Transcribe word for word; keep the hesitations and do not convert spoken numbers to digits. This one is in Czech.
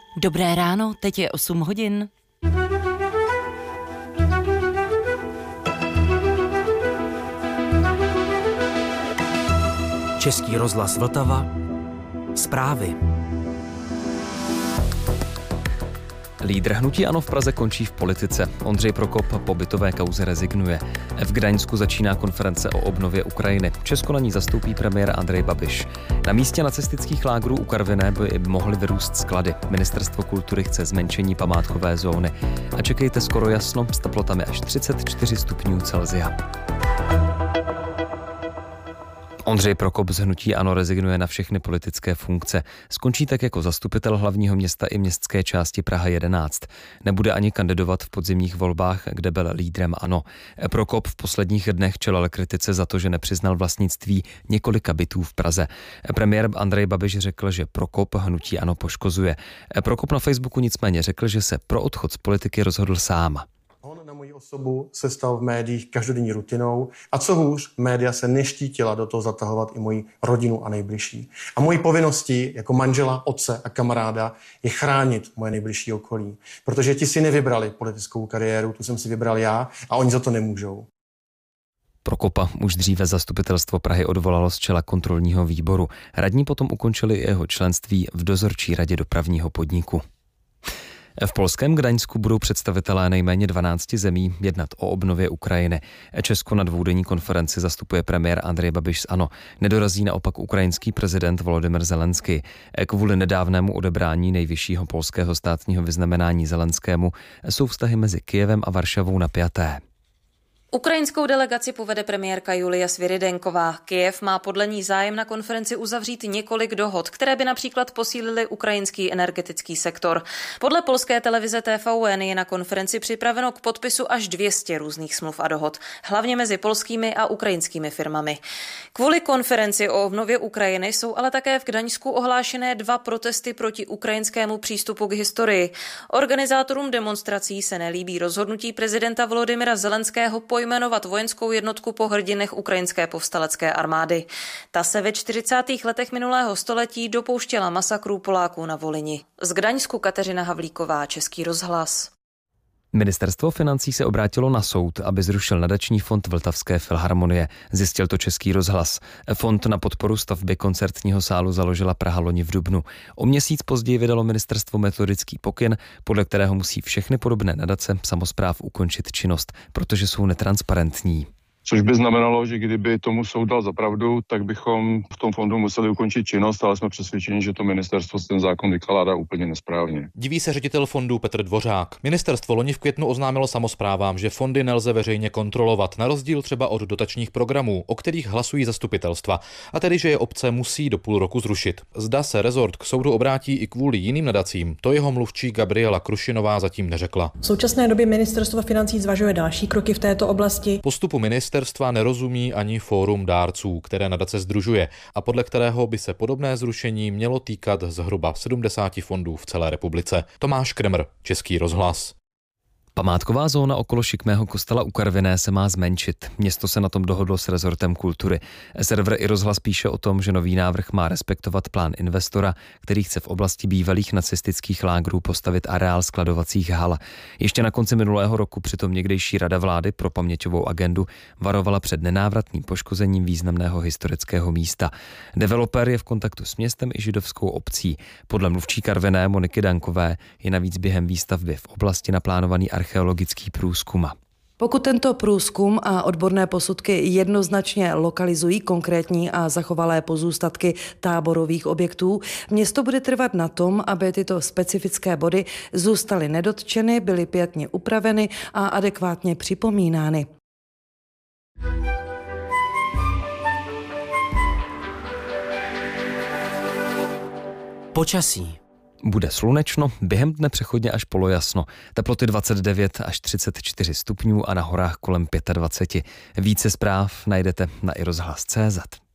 Dobré ráno, teď je osm hodin. Český rozhlas Vltava. Zprávy. Lídr hnutí ANO v Praze končí v politice. Ondřej Prokop po bytové kauze rezignuje. V Gdaňsku začíná konference o obnově Ukrajiny. Česko na ní zastoupí premiér Andrej Babiš. Na místě nacistických lágrů u Karviné by mohly vyrůst sklady. Ministerstvo kultury chce zmenšení památkové zóny. A čekejte skoro jasno s teplotami až třicet čtyři stupňů Celsia. Ondřej Prokop z hnutí ANO rezignuje na všechny politické funkce. Skončí tak jako zastupitel hlavního města i městské části Praha jedenáct. Nebude ani kandidovat v podzimních volbách, kde byl lídrem ANO. Prokop v posledních dnech čelil kritice za to, že nepřiznal vlastnictví několika bytů v Praze. Premiér Andrej Babiš řekl, že Prokop hnutí ANO poškozuje. Prokop na Facebooku nicméně řekl, že se pro odchod z politiky rozhodl sám. On na moji osobu se stal v médiích každodenní rutinou a co hůř, média se neštítila do toho zatahovat i moji rodinu a nejbližší. A mojí povinností jako manžela, otce a kamaráda je chránit moje nejbližší okolí, protože ti si nevybrali politickou kariéru, tu jsem si vybral já a oni za to nemůžou. Prokopa už dříve zastupitelstvo Prahy odvolalo z čela kontrolního výboru. Radní potom ukončili jeho členství v dozorčí radě dopravního podniku. V polském Gdaňsku budou představitelé nejméně dvanácti zemí jednat o obnově Ukrajiny. Česko na dvoudenní konferenci zastupuje premiér Andrej Babiš z ANO. Nedorazí naopak ukrajinský prezident Volodymyr Zelenský. Kvůli nedávnému odebrání nejvyššího polského státního vyznamenání Zelenskému jsou vztahy mezi Kyjevem a Varšavou napjaté. Ukrajinskou delegaci povede premiérka Julia Sviridenková. Kyjev má podle ní zájem na konferenci uzavřít několik dohod, které by například posílily ukrajinský energetický sektor. Podle polské televize T V N je na konferenci připraveno k podpisu až dvě stě různých smluv a dohod, hlavně mezi polskými a ukrajinskými firmami. Kvůli konferenci o obnově Ukrajiny jsou ale také v Gdaňsku ohlášené dva protesty proti ukrajinskému přístupu k historii. Organizátorům demonstrací se nelíbí rozhodnutí prezidenta Volodymyra Zelenského pojmenovat vojenskou jednotku po hrdinech ukrajinské povstalecké armády. Ta se ve čtyřicátých letech minulého století dopouštěla masakrů Poláků na Volyni. Z Gdaňsku Kateřina Havlíková, Český rozhlas. Ministerstvo financí se obrátilo na soud, aby zrušil nadační fond Vltavské filharmonie. Zjistil to Český rozhlas. Fond na podporu stavby koncertního sálu založila Praha loni v dubnu. O měsíc později vydalo ministerstvo metodický pokyn, podle kterého musí všechny podobné nadace samospráv ukončit činnost, protože jsou netransparentní. Což by znamenalo, že kdyby tomu soud dal za pravdu, tak bychom v tom fondu museli ukončit činnost, ale jsme přesvědčeni, že to ministerstvo ten zákon vykládá úplně nesprávně. Diví se ředitel fondu Petr Dvořák. Ministerstvo loni v květnu oznámilo samosprávám, že fondy nelze veřejně kontrolovat, na rozdíl třeba od dotačních programů, o kterých hlasují zastupitelstva, a tedy, že je obce musí do půl roku zrušit. Zda se rezort k soudu obrátí i kvůli jiným nadacím, to jeho mluvčí Gabriela Krušinová zatím neřekla. V současné době ministerstvo financí zvažuje další kroky v této oblasti. Postupu minister Ministerstva nerozumí ani fórum dárců, které nadace sdružuje a podle kterého by se podobné zrušení mělo týkat zhruba sedmdesáti fondů v celé republice. Tomáš Kremr, Český rozhlas. Památková zóna okolo šikmého kostela u Karviné se má zmenšit. Město se na tom dohodlo s rezortem kultury. Server i rozhlas píše o tom, že nový návrh má respektovat plán investora, který chce v oblasti bývalých nacistických lágrů postavit areál skladovacích hal. Ještě na konci minulého roku přitom někdejší rada vlády pro paměťovou agendu varovala před nenávratným poškozením významného historického místa. Developer je v kontaktu s městem i židovskou obcí. Podle mluvčí Karviné Moniky Dankové je navíc během výstavby v oblasti naplánovaný archeologický průzkum. Pokud tento průzkum a odborné posudky jednoznačně lokalizují konkrétní a zachovalé pozůstatky táborových objektů, město bude trvat na tom, aby tyto specifické body zůstaly nedotčeny, byly pěkně upraveny a adekvátně připomínány. Počasí. Bude slunečno, během dne přechodně až polojasno. Teploty dvacet devět až třicet čtyři stupňů a na horách kolem dvacet pět. Více zpráv najdete na i rozhlas tečka cé zet.